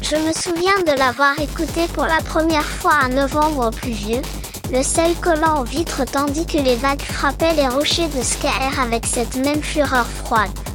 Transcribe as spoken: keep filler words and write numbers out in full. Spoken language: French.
Je me souviens de l'avoir écouté pour la première fois un novembre pluvieux, le sel collant aux vitres tandis que les vagues frappaient les rochers de Skaer avec cette même fureur froide.